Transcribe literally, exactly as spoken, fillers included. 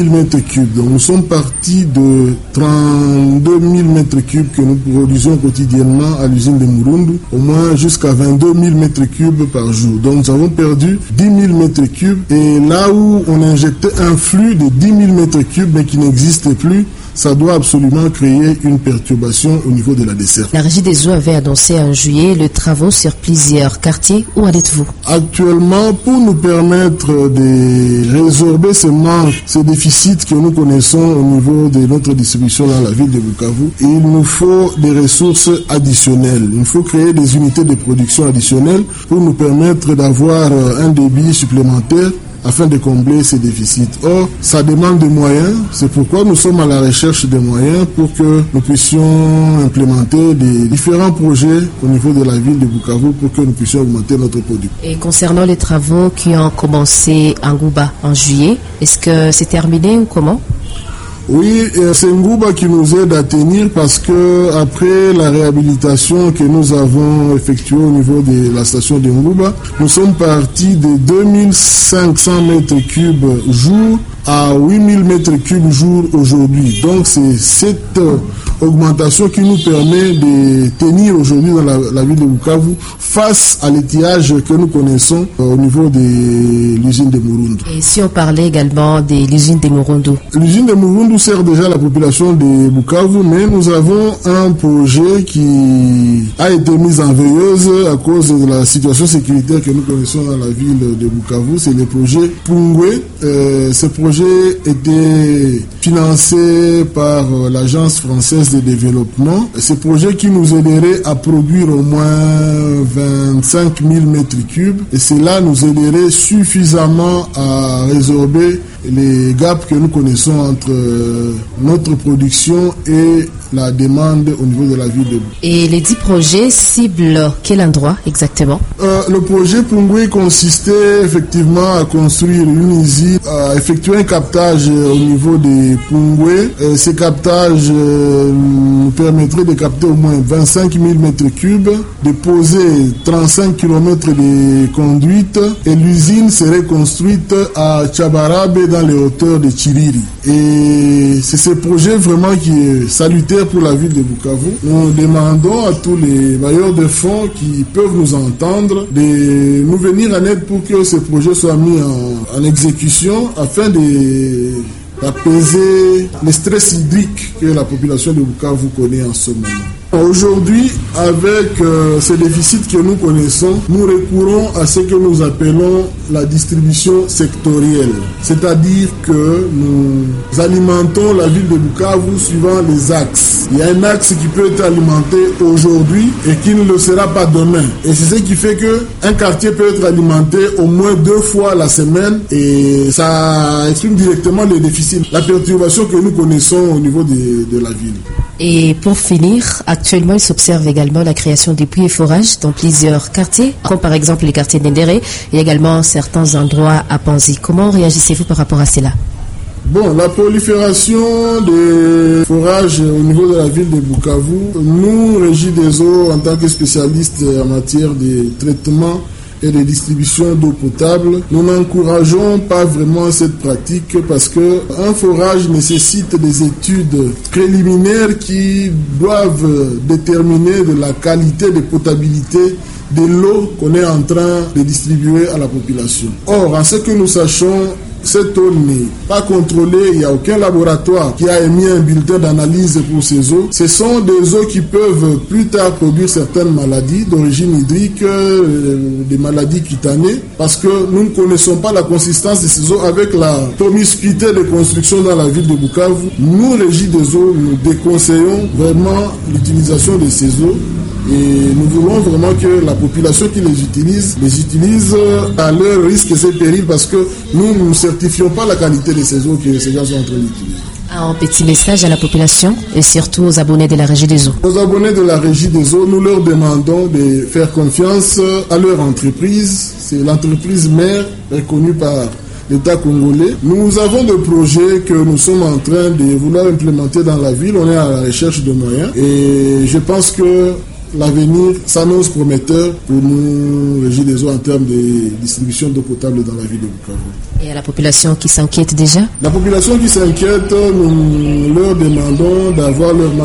mètres cubes. Donc nous sommes partis de trente-deux mille mètres cubes que nous produisons quotidiennement à l'usine de Murundu, au moins jusqu'à vingt-deux mille mètres cubes par jour. Donc nous avons perdu dix mille mètres cubes, et là où on injectait un flux de dix mille mètres cubes mais qui n'existe plus, ça doit absolument créer une perturbation au niveau de la desserte. La Régie des eaux avait annoncé en juillet les travaux sur plusieurs quartiers. Où en êtes-vous? Actuellement, pour nous permettre de résorber ce manque, ce déficit que nous connaissons au niveau de notre distribution dans la ville de Bukavu, il nous faut des ressources additionnelles. Il faut créer des unités de production additionnelles pour nous permettre d'avoir un débit supplémentaire afin de combler ces déficits. Or, ça demande des moyens, c'est pourquoi nous sommes à la recherche des moyens pour que nous puissions implémenter des différents projets au niveau de la ville de Bukavu pour que nous puissions augmenter notre produit. Et concernant les travaux qui ont commencé à Ngouba en juillet, est-ce que c'est terminé ou comment? Oui, c'est Ngouba qui nous aide à tenir parce que après la réhabilitation que nous avons effectuée au niveau de la station de Ngouba, nous sommes partis de deux mille cinq cents mètres cubes jour à huit mille mètres cubes jour aujourd'hui. Donc c'est cette augmentation qui nous permet de tenir aujourd'hui dans la, la ville de Bukavu face à l'étiage que nous connaissons au niveau de l'usine de Murundu. Et si on parlait également de l'usine de Murundu? L'usine de Murundu sert déjà la population de Bukavu, mais nous avons un projet qui a été mis en veilleuse à cause de la situation sécuritaire que nous connaissons dans la ville de Bukavu. C'est le projet Pungwe. Euh, ce projet était financé par l'Agence française de développement. Ce projet qui nous aiderait à produire au moins vingt-cinq mille mètres cubes, et cela nous aiderait suffisamment à résorber les gaps que nous connaissons entre notre production et la demande au niveau de la ville de Bukavu. Et les dix projets ciblent quel endroit exactement? euh, Le projet Pungwe consistait effectivement à construire une usine, à effectuer un captage au niveau des Pungwe. Et ces captages euh, nous permettraient de capter au moins vingt-cinq mille mètres cubes, de poser trente-cinq kilomètres de conduite, et l'usine serait construite à Tchabarabe dans les hauteurs de Chiriri. Et c'est ce projet vraiment qui est salutaire pour la ville de Bukavu. Nous demandons à tous les bailleurs de fonds qui peuvent nous entendre de nous venir en aide pour que ce projet soit mis en, en exécution afin de d'apaiser le stress hydrique que la population de Bukavu connaît en ce moment. Aujourd'hui, avec euh, ce déficit que nous connaissons, nous recourons à ce que nous appelons la distribution sectorielle. C'est-à-dire que nous alimentons la ville de Bukavu suivant les axes. Il y a un axe qui peut être alimenté aujourd'hui et qui ne le sera pas demain. Et c'est ce qui fait qu'un quartier peut être alimenté au moins deux fois la semaine, et ça exprime directement les déficits, la perturbation que nous connaissons au niveau de, de la ville. Et pour finir, actuellement, il s'observe également la création des puits et forages dans plusieurs quartiers, comme par exemple les quartiers d'Endéré et également certains endroits à Panzi. Comment réagissez-vous par rapport à cela? Bon, la prolifération des forages au niveau de la ville de Bukavu, nous, Régie des eaux, en tant que spécialistes en matière de traitement et de distribution d'eau potable, nous n'encourageons pas vraiment cette pratique parce que un forage nécessite des études préliminaires qui doivent déterminer de la qualité de potabilité de l'eau qu'on est en train de distribuer à la population. Or, en ce que nous sachons, cette eau n'est pas contrôlée, il n'y a aucun laboratoire qui a émis un bulletin d'analyse pour ces eaux. Ce sont des eaux qui peuvent plus tard produire certaines maladies d'origine hydrique, euh, des maladies cutanées, parce que nous ne connaissons pas la consistance de ces eaux avec la promiscuité de construction dans la ville de Bukavu. Nous, Régie des eaux, nous déconseillons vraiment l'utilisation de ces eaux. Et nous voulons vraiment que la population qui les utilise, les utilise à leur risque et périls, parce que nous ne certifions pas la qualité de ces eaux que ces gens sont en train d'utiliser. Un petit message à la population et surtout aux abonnés de la Régie des eaux. Aux abonnés de la Régie des eaux, nous leur demandons de faire confiance à leur entreprise. C'est l'entreprise mère reconnue par l'État congolais. Nous avons des projets que nous sommes en train de vouloir implémenter dans la ville. On est à la recherche de moyens et je pense que l'avenir s'annonce prometteur pour nous, Régie des eaux, en termes de distribution d'eau potable dans la ville de Bukavu. Et à la population qui s'inquiète déjà? La population qui s'inquiète, nous leur demandons d'avoir leur